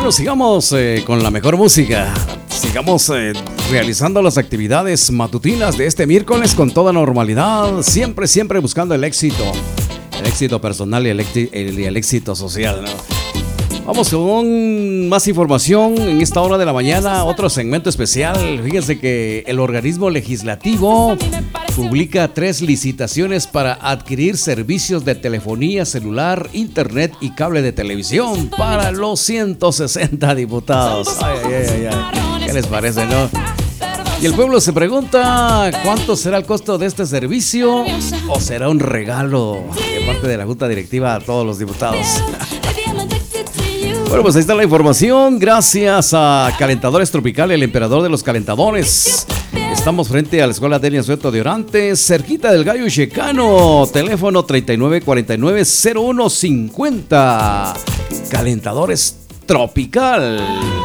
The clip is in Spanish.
Bueno, sigamos con la mejor música. Sigamos realizando las actividades matutinas de este miércoles con toda normalidad. Siempre, siempre buscando el éxito. El éxito personal y el éxito social, ¿no? Vamos con más información en esta hora de la mañana, otro segmento especial. Fíjense que el organismo legislativo publica 3 licitaciones para adquirir servicios de telefonía celular, internet y cable de televisión para los 160 diputados. Ay, ay, ay, ay. ¿Qué les parece, no? Y el pueblo se pregunta, ¿cuánto será el costo de este servicio? ¿O será un regalo de parte de la Junta Directiva a todos los diputados? Bueno, pues ahí está la información. Gracias a Calentadores Tropical, el emperador de los calentadores. Estamos frente a la Escuela Delia Sueto de Orantes, cerquita del Gallo Checano. Teléfono 3949-0150. Calentadores Tropical.